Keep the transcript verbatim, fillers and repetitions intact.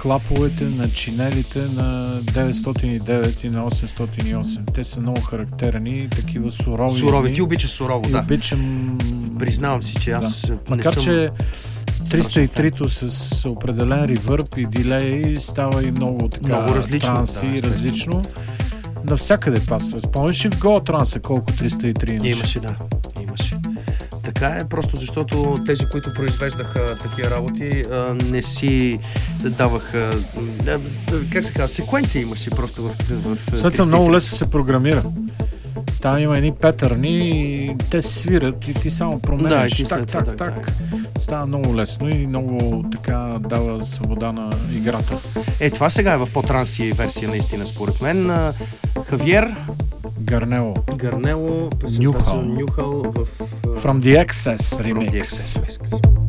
клаповете на чинелите на деветстотин и девет и на осемстотин и осем. Те са много характерни, такива сурови. Сурови, ти обичаш сурово, да. Обичам... Признавам си, че аз да. не Макар, съм... че триста и три-то с определен ревърб и дилей става и много така много различно, транси, да, различно. Навсякъде пасва. Спомниш ли в Go Транса колко триста и три имаше? Имаше, да. Имаше. Така е, просто защото тези, които произвеждаха такива работи, а, не си даваха... А, как се казва? Секвенция имаш си просто в... в След много лесно се програмира. Там има едни петърни и те се свират и ти само променяш. Да, так, так, так, так. так. Става много лесно и много така дава свобода на играта. Е, това сега е в по-транси версия наистина, според мен. Хавиер Гарнело. Гарнело, Нюхал. Нюхал в... From the Excess From Remix. the Excess.